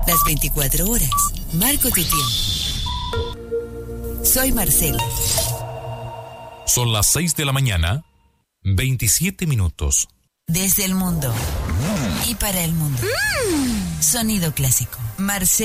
Las 24 horas. Marco tu tiempo. Soy Marcela. Son las 6 de la mañana, 27 minutos. Desde el mundo y para el mundo. Sonido clásico. Marcela.